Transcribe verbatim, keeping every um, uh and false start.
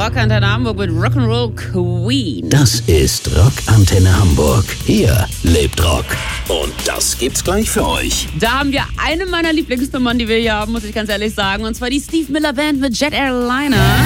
Rockantenne Hamburg mit Rock'n'Roll Queen. Das ist Rockantenne Hamburg. Hier lebt Rock. Und das gibt's gleich für euch. Da haben wir eine meiner Lieblingsnummern, die wir hier haben, muss ich ganz ehrlich sagen. Und zwar die Steve Miller Band mit Jet Airliner.